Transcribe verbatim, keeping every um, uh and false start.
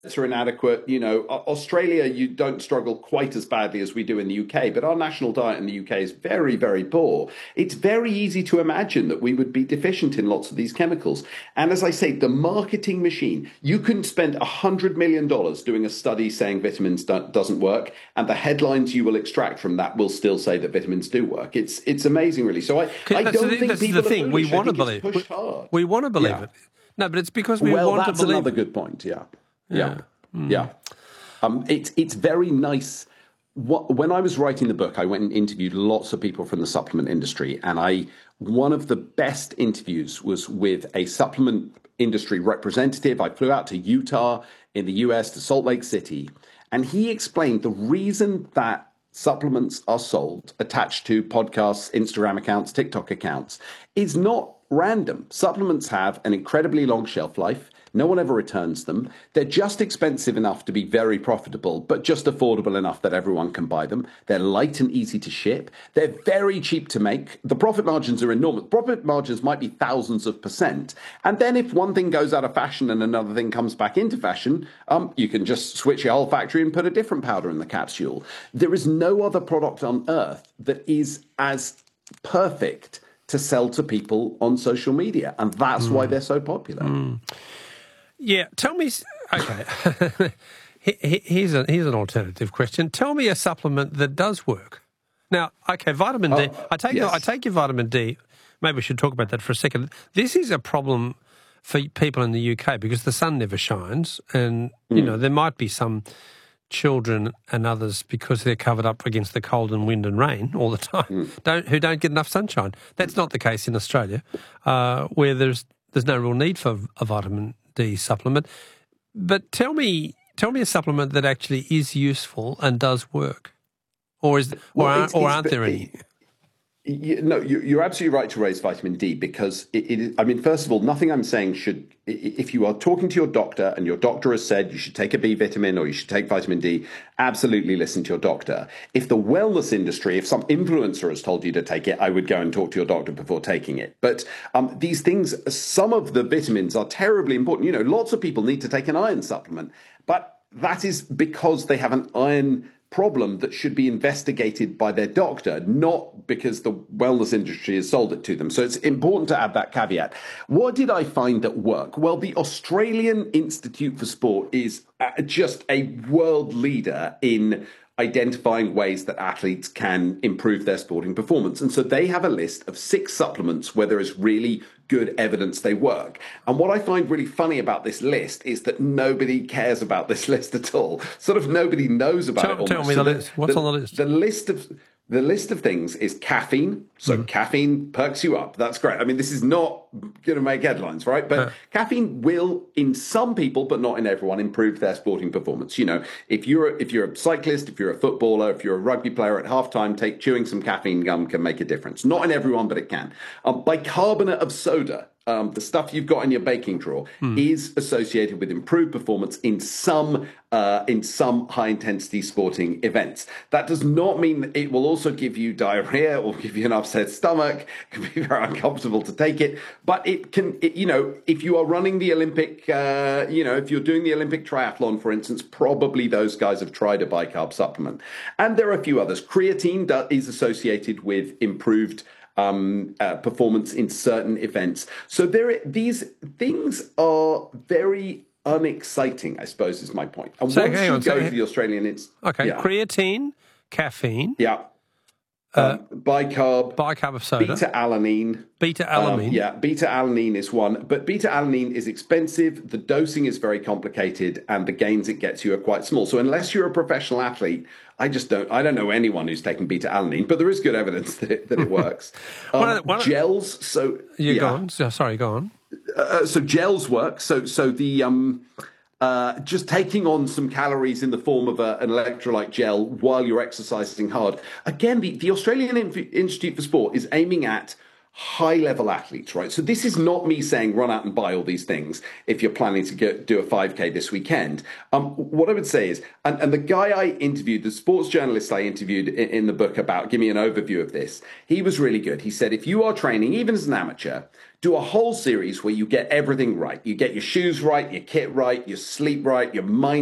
are inadequate. You know, Australia, you don't struggle quite as badly as we do in the U K, but our national diet in the U K is very, very poor. It's very easy to imagine that we would be deficient in lots of these chemicals. And as I say, the marketing machine, you can spend one hundred million dollars doing a study saying vitamins do- doesn't work, and the headlines you will extract from that will still say that vitamins do work. It's it's amazing, really. So I, I don't the, think that's people the thing. are We foolish. want to I think believe. it's pushed We, hard. we want to believe Yeah. it. No, but it's because we well, want to that's believe another it. good point. Yeah. Yeah. Yeah. Mm. Yeah. Um, it's it's very nice. What, when I was writing the book, I went and interviewed lots of people from the supplement industry, and I one of the best interviews was with a supplement industry representative. I flew out to Utah in the U S to Salt Lake City, and he explained the reason that supplements are sold attached to podcasts, Instagram accounts, TikTok accounts is not random. Supplements have an incredibly long shelf life. No one ever returns them. They're just expensive enough to be very profitable, but just affordable enough that everyone can buy them. They're light and easy to ship. They're very cheap to make. The profit margins are enormous. Profit margins might be thousands of percent. And then if one thing goes out of fashion and another thing comes back into fashion, um, you can just switch your whole factory and put a different powder in the capsule. There is no other product on earth that is as perfect to sell to people on social media. And that's mm. why they're so popular. Mm. Yeah, tell me. Okay, here's a here's an alternative question. Tell me a supplement that does work. Now, okay, vitamin D. Oh, I take yes. your, I take your vitamin D. Maybe we should talk about that for a second. This is a problem for people in the U K because the sun never shines, and mm. you know there might be some children and others because they're covered up against the cold and wind and rain all the time. Mm. Don't who don't get enough sunshine. That's not the case in Australia, uh, where there's there's no real need for a vitamin D supplement. But tell me, tell me a supplement that actually is useful and does work, or is, or, well, aren't, it's, or it's, aren't there any? You, no, you're absolutely right to raise vitamin D because it, it. I mean, first of all, nothing I'm saying should. If you are talking to your doctor and your doctor has said you should take a B vitamin or you should take vitamin D, absolutely listen to your doctor. If the wellness industry, if some influencer has told you to take it, I would go and talk to your doctor before taking it. But um, these things, some of the vitamins are terribly important. You know, lots of people need to take an iron supplement, but that is because they have an iron problem that should be investigated by their doctor, not because the wellness industry has sold it to them. So it's important to add that caveat. What did I find at work? Well, the Australian Institute for Sport is just a world leader in identifying ways that athletes can improve their sporting performance. And so they have a list of six supplements where there is really good evidence they work. And what I find really funny about this list is that nobody cares about this list at all. Sort of nobody knows about tell, it. Tell me so the list. What's the, on the list? The list of the list of things is caffeine. So mm. caffeine perks you up. That's great. I mean, this is not going to make headlines, right? But uh. caffeine will, in some people, but not in everyone, improve their sporting performance. You know, if you're if you're a cyclist, if you're a footballer, if you're a rugby player at halftime, take chewing some caffeine gum can make a difference. Not in everyone, but it can. Um, bicarbonate of soda. Um, the stuff you've got in your baking drawer mm. is associated with improved performance in some uh, in some high intensity sporting events. That does not mean that it will also give you diarrhea or give you an upset stomach. It can be very uncomfortable to take it, but it can. It, you know, if you are running the Olympic, uh, you know, if you're doing the Olympic triathlon, for instance, probably those guys have tried a bicarb supplement, and there are a few others. Creatine do, is associated with improved Um, uh, performance in certain events. So there, these things are very unexciting, I suppose, is my point. And so, once you on, go so, to the Australian, it's okay. Yeah. Creatine, caffeine, yeah, um, uh, bicarb, bicarb of soda, beta alanine, beta alanine. Um, yeah, beta alanine is one, but beta alanine is expensive. The dosing is very complicated, and the gains it gets you are quite small. So unless you're a professional athlete, I just don't. I don't know anyone who's taken beta alanine, but there is good evidence that it, that it works. Um, one of the, one gels. So you yeah. go on. So, sorry, go on. Uh, so gels work. So so the um, uh, just taking on some calories in the form of a, an electrolyte gel while you're exercising hard. Again, the, the Australian Institute for Sport is aiming at high-level athletes, right? So this is not me saying run out and buy all these things if you're planning to get, do a five K this weekend. Um, what I would say is, and, and the guy I interviewed, the sports journalist I interviewed in, in the book about, give me an overview of this, he was really good. He said, if you are training, even as an amateur, do a whole series where you get everything right. You get your shoes right, your kit right, your sleep right, your mind